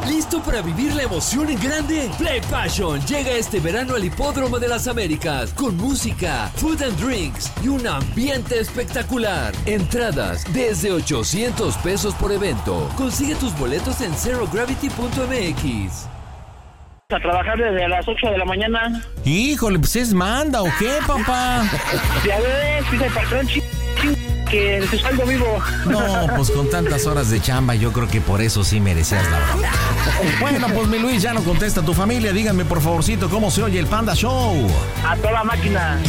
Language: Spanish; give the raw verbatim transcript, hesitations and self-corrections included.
¿Listo para vivir la emoción en grande? Play Passion llega este verano al Hipódromo de las Américas con música, food and drinks y un ambiente espectacular. Entradas desde ochocientos pesos por evento. Consigue tus boletos en zero gravity punto m x. A trabajar desde las ocho de la mañana. Híjole, pues es manda, ¿o qué, papá? Ya ves, dice el patrón, ch... que se salgo vivo. No, pues con tantas horas de chamba, yo creo que por eso sí merecías la broma. Bueno, pues mi Luis, ya no contesta tu familia. Díganme, por favorcito, ¿cómo se oye el Panda Show? A toda máquina.